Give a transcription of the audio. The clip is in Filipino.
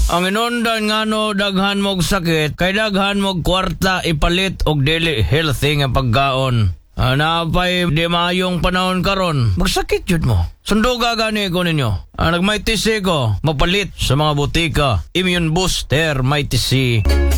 Ang inundan nga no daghan mog sakit, kay daghan mog kwarta ipalit og dili healthy nga pagkaon. Napay di maayong panahon karon, magsakit jud mo. Sunduga gani ko ninyo. Nagmay tisi ko, mapalit sa mga butika. Immune Booster, may tisi.